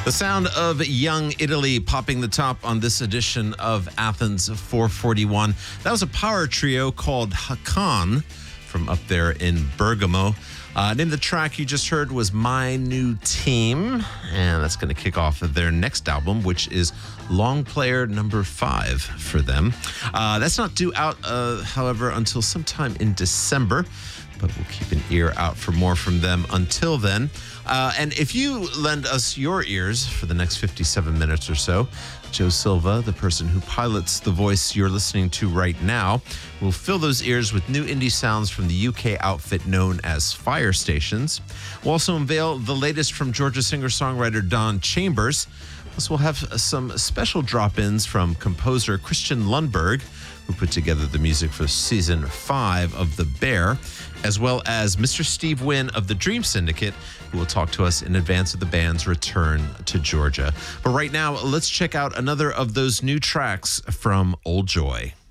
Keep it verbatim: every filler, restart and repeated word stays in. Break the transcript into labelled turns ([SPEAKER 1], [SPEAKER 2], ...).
[SPEAKER 1] The sound of Young Italy popping the top on this edition of Athens four forty-one. That was a power trio called Hakan from up there in Bergamo. Uh, name of the track you just heard was My New Team, and that's going to kick off their next album, which is Long Player number five for them. Uh, that's not due out, uh, however, until sometime in December, but we'll keep an ear out for more from them until then. Uh, and if you lend us your ears for the next fifty-seven minutes or so, Joe Silva, the person who pilots the voice you're listening to right now, will fill those ears with new indie sounds from the U K outfit known as Fire Stations. We'll also unveil the latest from Georgia singer-songwriter Don Chambers. Plus, we'll have some special drop-ins from composer Christian Lundberg, who put together the music for season five of The Bear, as well as Mister Steve Wynn of the Dream Syndicate, who will talk to us in advance of the band's return to Georgia. But right now, let's check out another of those new tracks from Old Joy.